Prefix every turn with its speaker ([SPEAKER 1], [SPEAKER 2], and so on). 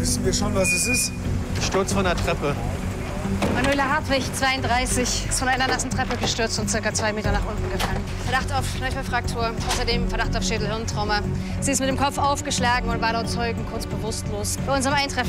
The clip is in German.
[SPEAKER 1] Wissen wir schon, was es ist?
[SPEAKER 2] Sturz von der Treppe.
[SPEAKER 3] Manuela Hartwig, 32, ist von einer nassen Treppe gestürzt und ca. 2 Meter nach unten gefallen. Verdacht auf Knöchelfraktur, außerdem Verdacht auf Schädel-Hirntrauma. Sie ist mit dem Kopf aufgeschlagen und war laut Zeugen kurz bewusstlos. Bei unserem Eintreffen